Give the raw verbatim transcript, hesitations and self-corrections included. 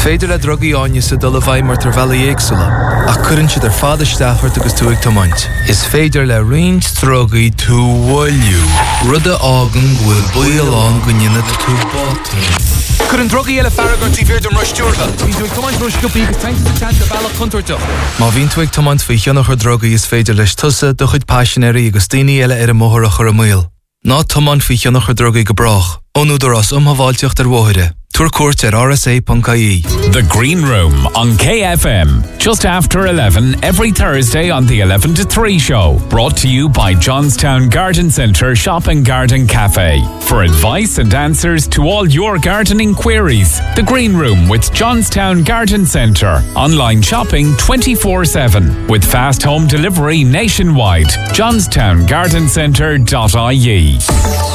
féidir le drogaí áine sa dul a bhaid mar tar bhela éagsúla, ach cuireann siad ar fada steachart agus tú ag tomaint. Is féidir le riint drogaí tú bhfuilliú. Rud a ágan bhfuil buíoláin go nginine tú bátaí. Cuireann drogaí eile faragart í bhéir don ruistúrtha. Bhín tú ag tomaint ruisciúpaí agus tainte sa teanta bailach contoirteach. Má bhín tú ag tomaint faoi cheannach ar drogaí is féidir leis tusa do chuid páisinéirí agus daoine eile ar a móthar a chur a míl. Ná tomaint faoi cheannach ar drogaí go brach. Ónúdar as umhaváilteocht ar mhóire. Tour court at r s a dot i e. The Green Room on K F M, just after eleven every Thursday on the eleven to three show. Brought to you by Johnstown Garden Centre Shop and Garden Cafe. For advice and answers to all your gardening queries, The Green Room with Johnstown Garden Centre. Online shopping twenty-four seven with fast home delivery nationwide. johnstown garden centre dot i e.